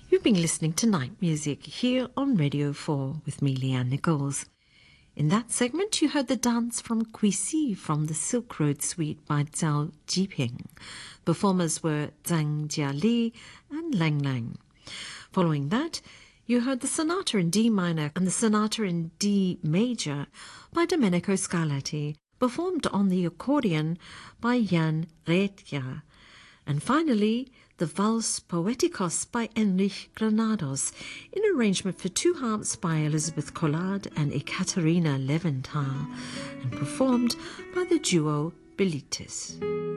You've been listening to Night Music here on Radio 4 with me, Leanne Nichols. In that segment, you heard the dance from Guixi from the Silk Road Suite by Zhao Jiping. Performers were Zhang Jiali and Lang Lang. Following that, you heard the Sonata in D minor and the Sonata in D major by Domenico Scarlatti, performed on the accordion by Jan Redja. And finally, the Vals Poeticos by Enrich Granados, in arrangement for two harps by Elizabeth Collard and Ekaterina Leventhal, and performed by the duo Bilitis.